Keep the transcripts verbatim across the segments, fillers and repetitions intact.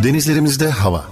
Denizlerimizde hava.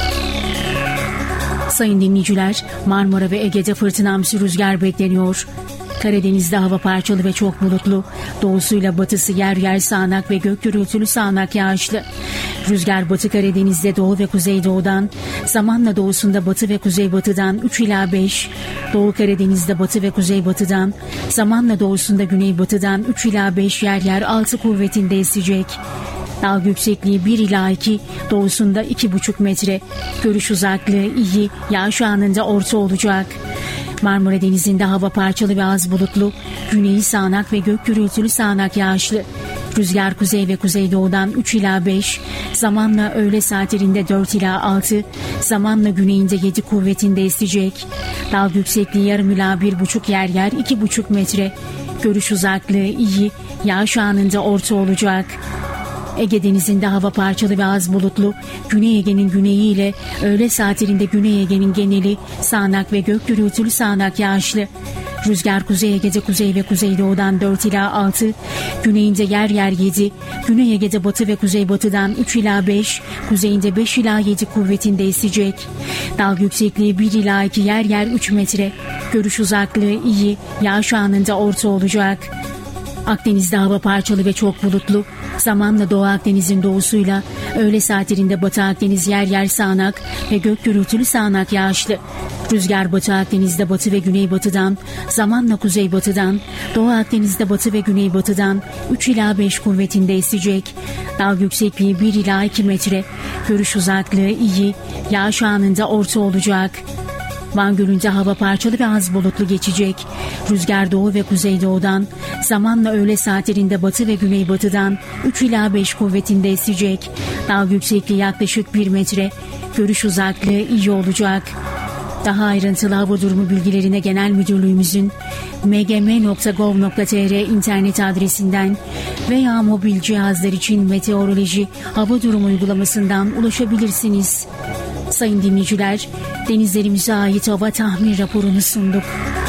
Sayın dinleyiciler, Marmara ve Ege'de fırtınamsı rüzgar bekleniyor. Karadeniz'de hava parçalı ve çok bulutlu. Doğusuyla batısı yer yer sağanak ve gök gürültülü sağanak yağışlı. Rüzgar Batı Karadeniz'de doğu ve kuzeydoğudan, zamanla doğusunda batı ve kuzeybatıdan üç ila beş, Doğu Karadeniz'de batı ve kuzeybatıdan, zamanla doğusunda güneybatıdan üç ila beş yer yer altı kuvvetinde esecek. Dalga yüksekliği bir ila iki, doğusunda iki buçuk metre. Görüş uzaklığı iyi, yağış anında orta olacak. Marmara Denizi'nde hava parçalı ve az bulutlu, güneyi sağanak ve gök gürültülü sağanak yağışlı. Rüzgar kuzey ve kuzeydoğudan üç ila beş, zamanla öğle saatlerinde dört ila altı, zamanla güneyinde yedi kuvvetinde esecek. Dalga yüksekliği yarım ila bir buçuk yer yer iki buçuk metre. Görüş uzaklığı iyi, yağış anında orta olacak. Ege Denizi'nde hava parçalı ve az bulutlu, Güney Ege'nin güneyi ile öğle saatlerinde Güney Ege'nin geneli sağanak ve gök gürültülü sağanak yağışlı. Rüzgar Kuzey Ege'de kuzey ve kuzeydoğudan dört ila altı, güneyinde yer yer yedi, Güney Ege'de batı ve kuzeybatıdan üç ila beş, kuzeyinde beş ila yedi kuvvetinde esecek. Dalga yüksekliği bir ila iki yer yer üç metre. Görüş uzaklığı iyi, yağış anında orta olacak. Akdeniz'de hava parçalı ve çok bulutlu. Zamanla Doğu Akdeniz'in doğusuyla öğle saatlerinde Batı Akdeniz yer yer sağanak ve gök gürültülü sağanak yağışlı. Rüzgar Batı Akdeniz'de batı ve güneybatıdan, zamanla kuzeybatıdan, Doğu Akdeniz'de batı ve güneybatıdan üç ila beş kuvvetinde esecek. Dalga yüksekliği bir ila iki metre. Görüş uzaklığı iyi, yağış anında orta olacak. Van Gölü'nde hava parçalı ve az bulutlu geçecek. Rüzgar doğu ve kuzeydoğudan, zamanla öğle saatlerinde batı ve güneybatıdan üç ila beş kuvvetinde esecek. Dalga yüksekliği yaklaşık bir metre. Görüş uzaklığı iyi olacak. Daha ayrıntılı hava durumu bilgilerine Genel Müdürlüğümüzün m g m nokta gov nokta t r internet adresinden veya mobil cihazlar için meteoroloji hava durumu uygulamasından ulaşabilirsiniz. Sayın dinleyiciler, denizlerimize ait hava tahmin raporunu sunduk.